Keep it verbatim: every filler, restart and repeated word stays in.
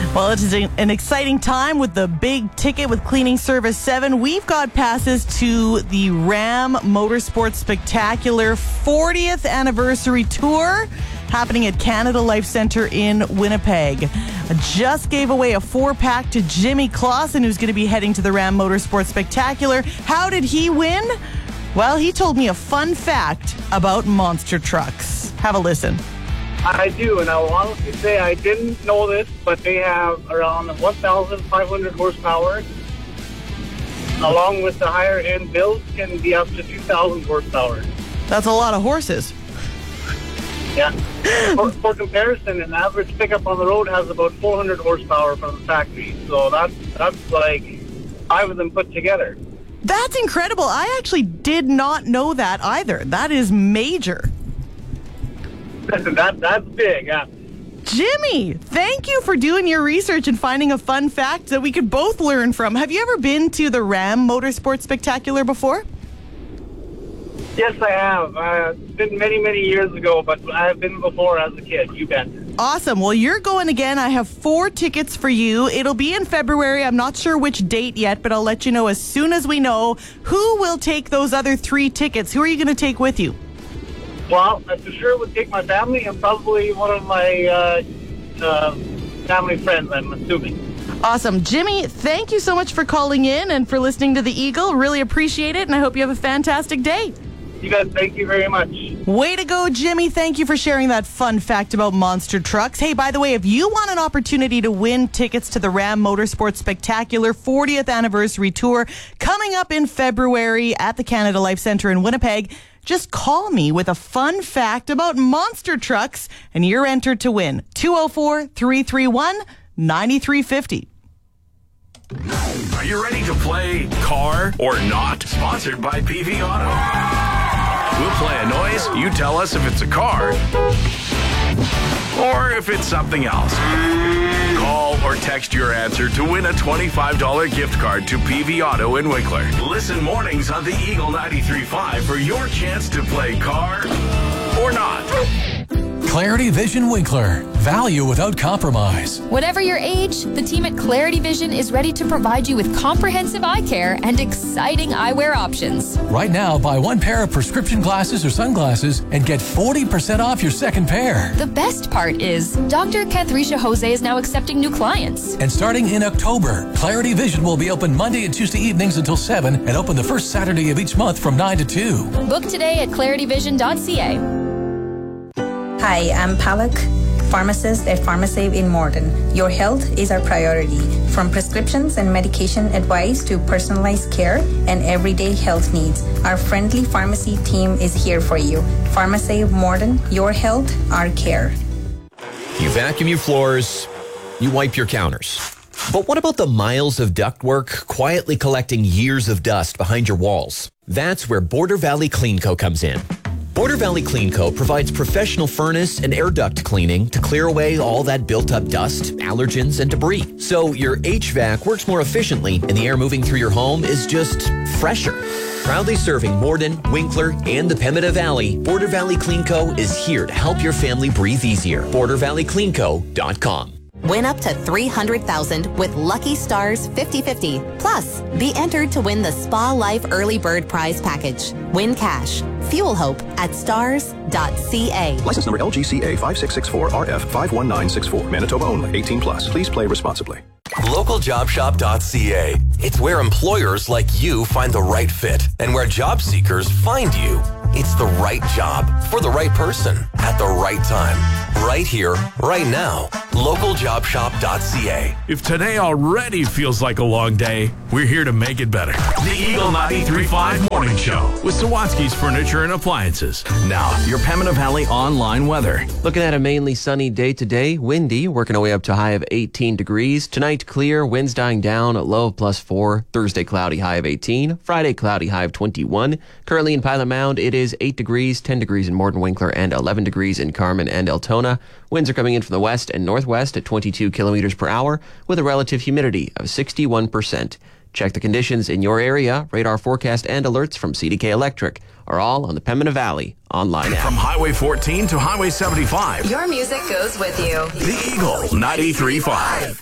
Well, it is an exciting time with the big ticket with Cleaning Service seven. We've got passes to the Ram Motorsports Spectacular fortieth Anniversary Tour happening at Canada Life Centre in Winnipeg. I just gave away a four-pack to Jimmy Clausen, who's going to be heading to the Ram Motorsports Spectacular. How did he win? Well, he told me a fun fact about monster trucks. Have a listen. I do, and I will honestly say I didn't know this, but they have around one thousand five hundred horsepower. Along with the higher-end builds, can be up to two thousand horsepower. That's a lot of horses. Yeah. For, for comparison, an average pickup on the road has about four hundred horsepower from the factory. So that's, that's like five of them put together. That's incredible. I actually did not know that either. That is major. that That's big, yeah. Jimmy, thank you for doing your research and finding a fun fact that we could both learn from. Have you ever been to the Ram Motorsports Spectacular before? Yes, I have. Uh, it's been many, many years ago, but I have been before as a kid. You bet. Awesome. Well, you're going again. I have four tickets for you. It'll be in February. I'm not sure which date yet, but I'll let you know as soon as we know. Who will take those other three tickets? Who are you going to take with you? Well, I for sure would take my family and probably one of my uh, uh, family friends, I'm assuming. Awesome. Jimmy, thank you so much for calling in and for listening to The Eagle. Really appreciate it, and I hope you have a fantastic day. You guys, thank you very much. Way to go, Jimmy. Thank you for sharing that fun fact about monster trucks. Hey, by the way, if you want an opportunity to win tickets to the Ram Motorsports Spectacular fortieth Anniversary Tour coming up in February at the Canada Life Centre in Winnipeg, just call me with a fun fact about monster trucks and you're entered to win. two oh four, three three one, nine three five oh. Are you ready to play Car or Not? Sponsored by P V Auto. We'll play a noise. You tell us if it's a car or if it's something else. Call or text your answer to win a twenty-five dollars gift card to P V Auto in Winkler. Listen mornings on the Eagle ninety-three point five for your chance to play Car or Not. Clarity Vision Winkler. Value without compromise. Whatever your age, the team at Clarity Vision is ready to provide you with comprehensive eye care and exciting eyewear options. Right now, buy one pair of prescription glasses or sunglasses and get forty percent off your second pair. The best part is, Doctor Cathrisha Jose is now accepting new clients. And starting in October, Clarity Vision will be open Monday and Tuesday evenings until seven and open the first Saturday of each month from nine to two. Book today at clarity vision dot c a. Hi, I'm Palak, pharmacist at PharmaSave in Morden. Your health is our priority. From prescriptions and medication advice to personalized care and everyday health needs, our friendly pharmacy team is here for you. PharmaSave Morden, your health, our care. You vacuum your floors, you wipe your counters. But what about the miles of ductwork quietly collecting years of dust behind your walls? That's where Border Valley Clean Co. comes in. Border Valley Clean Co. provides professional furnace and air duct cleaning to clear away all that built-up dust, allergens, and debris. So your H V A C works more efficiently and the air moving through your home is just fresher. Proudly serving Morden, Winkler, and the Pemmican Valley, Border Valley Clean Co. is here to help your family breathe easier. border valley clean co dot com. Win up to three hundred thousand dollars with Lucky Stars fifty fifty. Plus, be entered to win the Spa Life Early Bird Prize Package. Win cash. Fuel hope at stars dot c a. License number L G C A five six six four R F five one nine six four. Manitoba only. eighteen plus. Please play responsibly. local job shop dot c a. It's where employers like you find the right fit and where job seekers find you. It's the right job for the right person at the right time. Right here, right now. local job shop dot c a. If today already feels like a long day, we're here to make it better. The Eagle ninety-three point five Morning Show with Sawatsky's Furniture and Appliances. Now, your Pemmican Valley online weather. Looking at a mainly sunny day today, windy, working our way up to a high of eighteen degrees. Tonight, clear, winds dying down, low of plus four. Thursday, cloudy, high of eighteen. Friday, cloudy, high of twenty-one. Currently in Pilot Mound, it is eight degrees, ten degrees in Morden Winkler, and eleven degrees in Carmen and Altona. Winds are coming in from the west and northwest at twenty-two kilometers per hour with a relative humidity of sixty-one percent. Check the conditions in your area. Radar forecast and alerts from C D K Electric are all on the Pembina Valley online app. From Highway fourteen to Highway seventy-five. Your music goes with you. The Eagle ninety-three point five.